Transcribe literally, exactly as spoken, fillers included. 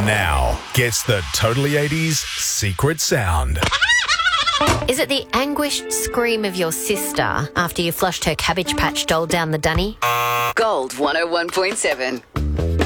now gets the Totally eighties secret sound. Is it the anguished scream of your sister after you flushed her Cabbage Patch doll down the dunny? Gold one oh one point seven.